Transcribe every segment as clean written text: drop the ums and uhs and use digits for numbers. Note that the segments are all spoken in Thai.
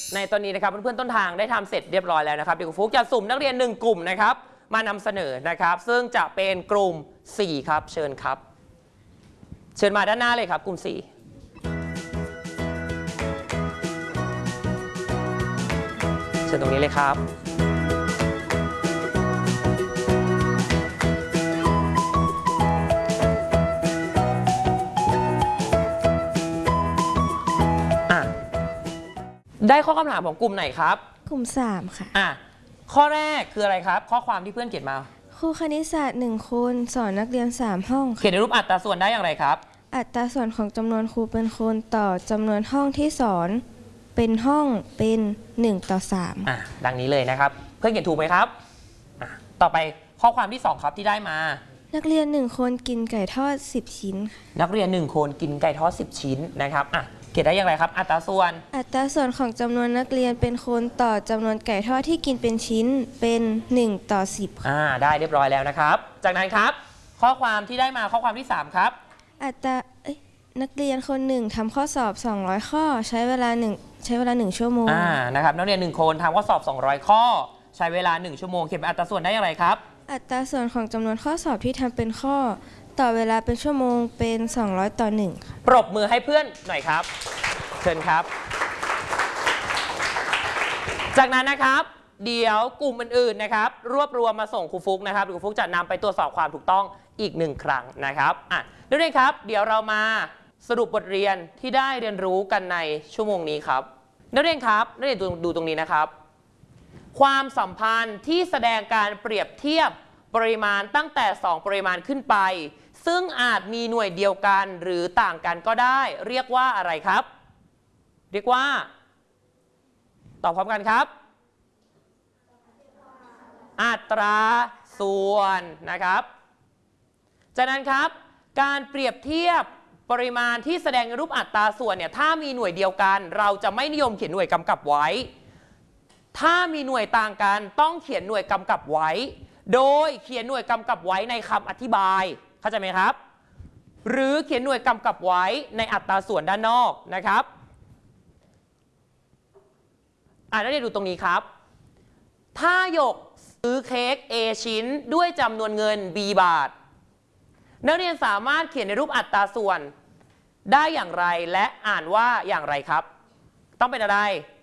ในตอนนี้นะครับเพื่อนๆต้นทางได้ทำเสร็จเรียบร้อยแล้วนะครับเดี๋ยวครูฟุกจะสุ่มนักเรียน1กลุ่มนะครับมานำเสนอนะครับซึ่งจะเป็นกลุ่ม4ครับเชิญครับเชิญมาด้านหน้าเลยครับกลุ่ม4เชิญตรงนี้เลยครับได้ข้อคำถามของกลุ่มไหนครับกลุ่ม3ค่ะข้อแรกคืออะไรครับข้อความที่เพื่อนเขียนมาครูคณิตศาสตร์1คนสอนนักเรียน3ห้องเขียนในรูปอัตราส่วนได้อย่างไรครับอัตราส่วนของจำนวนครูเป็นคนต่อจำนวนห้องที่สอนเป็นห้องเป็น1:3 ดังนี้เลยนะครับเพื่อนเขียนถูกไหมครับต่อไปข้อความที่2ครับที่ได้มานักเรียน1คนกินไก่ทอด10ชิ้นนักเรียน1คนกินไก่ทอด10ชิ้นนะครับเขียนได้อย่างไรครับอัตราส่วนของจำนวนนักเรียนเป็นคนต่อจำนวนไก่ทอดที่กินเป็นชิ้นเป็น1:10 ได้เรียบร้อยแล้วนะครับจากนั้นครับข้อความที่ได้มาข้อความที่3ครับนักเรียนคนหนึ่งทำข้อสอบ200ข้อใช้เวลา1ชั่วโมงนะครับนักเรียน1คนทำข้อสอบ200ข้อใช้เวลา1ชั่วโมงเขียนเป็นอัตราส่วนได้อย่างไรครับอัตราส่วนของจำนวนข้อสอบที่ทำเป็นข้อต่อเวลาเป็นชั่วโมงเป็น200:1 ปรบมือให้เพื่อนหน่อยครับเชิญครับจากนั้นนะครับเดี๋ยวกลุ่มอื่นๆนะครับรวบรวมมาส่งครูฟุกนะครับครูฟุกจะนำไปตรวจสอบความถูกต้องอีก1ครั้งนะครับนักเรียนครับเดี๋ยวเรามาสรุปบทเรียนที่ได้เรียนรู้กันในชั่วโมงนี้ครับนักเรียนครับนักเรียนดูตรงนี้นะครับความสัมพันธ์ที่แสดงการเปรียบเทียบปริมาณตั้งแต่2ปริมาณขึ้นไปซึ่งอาจมีหน่วยเดียวกันหรือต่างกันก็ได้เรียกว่าอะไรครับเรียกว่าตอบพร้อมกันครับอัตราส่วนนะครับจากนั้นครับการเปรียบเทียบปริมาณที่แสดงในรูปอัตราส่วนเนี่ยถ้ามีหน่วยเดียวกันเราจะไม่นิยมเขียนหน่วยกำกับไว้ถ้ามีหน่วยต่างกันต้องเขียนหน่วยกำกับไว้โดยเขียนหน่วยกำกับไว้ในคำอธิบายเข้าใจไหมครับหรือเขียนหน่วยกำกับไว้ในอัตราส่วนด้านนอกนะครับนักเรียนดูตรงนี้ครับถ้าหยกซื้อเค้ก A ชิ้นด้วยจำนวนเงิน B บาทนักเรียนสามารถเขียนในรูปอัตราส่วนได้อย่างไรและอ่านว่าอย่างไรครับต้องเป็นอะไร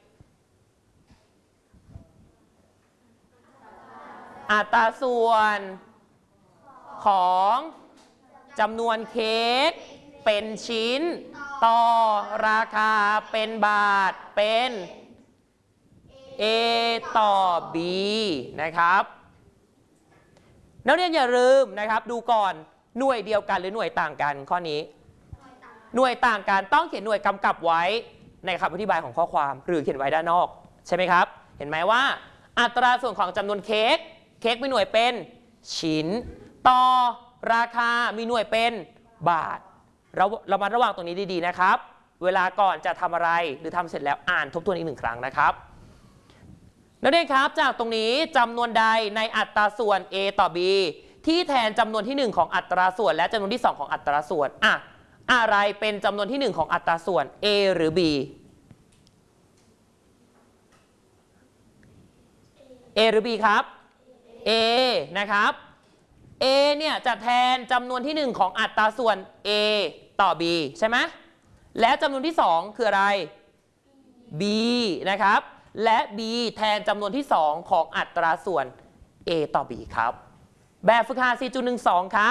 อัตราส่วนของจำนวนเค้กเป็นชิ้นต่อราคาเป็นบาทเป็น A ต่อ B นะครับนักเรียนอย่าลืมนะครับดูก่อนหน่วยเดียวกันหรือหน่วยต่างกันข้อนี้หน่วยต่างกันต้องเขียนหน่วยกำกับไว้ในคำอธิบายของข้อความหรือเขียนไว้ด้านนอกใช่ไหมครับเห็นไหมว่าอัตราส่วนของจำนวนเค้กมีหน่วยเป็นชิ้นต่อราคามีหน่วยเป็นบาทเรามาระวังตรงนี้ดีๆนะครับเวลาก่อนจะทำอะไรหรือทำเสร็จแล้วอ่านทบทวนอีก1ครั้งนะครับนักเรียนครับจากตรงนี้จำนวนใดในอัตราส่วน A ต่อ B ที่แทนจำนวนที่1ของอัตราส่วนและจำนวนที่2ของอัตราส่วนอะไรเป็นจำนวนที่1ของอัตราส่วน A หรือ B A หรือ B ครับ A นะครับ A เนี่ยจะแทนจำนวนที่1ของอัตราส่วน A ต่อ B ใช่ไหมและจำนวนที่2คืออะไร B นะครับและ B แทนจำนวนที่2ของอัตราส่วน A ต่อ B ครับแบบฝึกหัด 4.12 ครับ